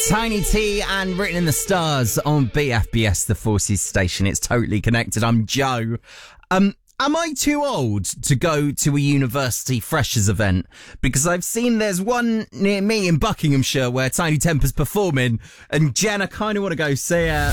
Tiny T and Written in the Stars on BFBS, the Forces station. It's totally connected. I'm Joe. Am I too old to go to a university freshers event? Because I've seen there's one near me in Buckinghamshire where Tiny Temper's performing, and Jen, I kind of want to go see it.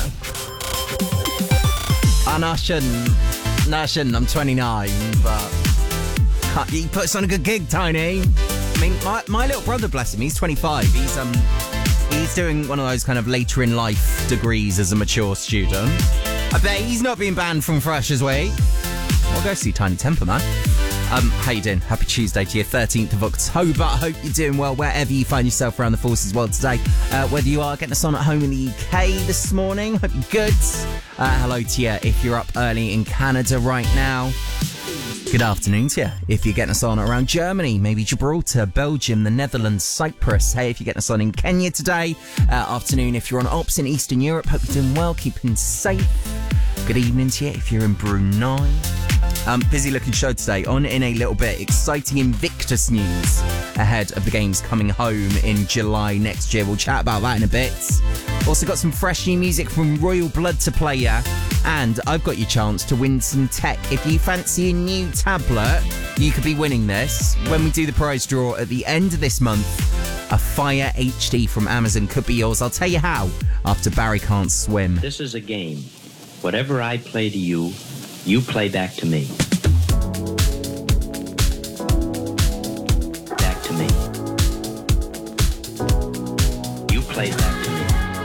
And I shouldn't. I'm 29, but he puts on a good gig, Tiny. I mean, my little brother, bless him, he's 25. He's doing one of those kind of later in life degrees as a mature student. I bet he's not being banned from Freshers Week. I'll go see Tiny Temper, man. How you doing? Happy Tuesday to you, 13th of October. I hope you're doing well wherever you find yourself around the Forces world today. Whether you are getting us on at home in the UK this morning, hope you're good. Hello to you if you're up early in Canada right now. Good afternoon to you if you're getting us on around Germany, maybe Gibraltar, Belgium, the Netherlands, Cyprus. Hey, if you're getting us on in Kenya today. Afternoon if you're on ops in Eastern Europe. Hope you're doing well, keeping safe. Good evening to you if you're in Brunei. Busy looking show today. On in a little bit. Exciting Invictus news ahead of the games coming home in July next year. We'll chat about that in a bit. Also got some fresh new music from Royal Blood to play ya. And I've got your chance to win some tech. If you fancy a new tablet, you could be winning this. When we do the prize draw at the end of this month, a Fire HD from Amazon could be yours. I'll tell you how after Barry Can't Swim. This is a game. Whatever I play to you, you play back to me.